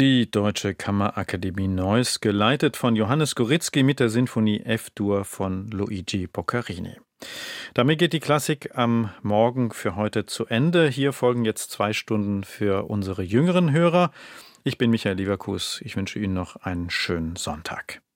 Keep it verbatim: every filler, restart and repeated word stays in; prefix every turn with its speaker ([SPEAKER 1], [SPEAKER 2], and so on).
[SPEAKER 1] Die Deutsche Kammerakademie Neuss, geleitet von Johannes Goritzky mit der Sinfonie F-Dur von Luigi Boccherini. Damit geht die Klassik am Morgen für heute zu Ende. Hier folgen jetzt zwei Stunden für unsere jüngeren Hörer. Ich bin Michael Lieverkuss. Ich wünsche Ihnen noch einen schönen Sonntag.